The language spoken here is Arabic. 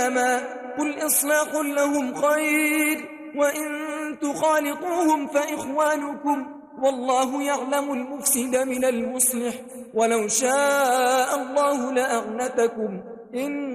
قل إصلاح لهم خير، وإن تخالطوهم فإخوانكم، والله يعلم المفسد من المصلح، ولو شاء الله لأعنتكم.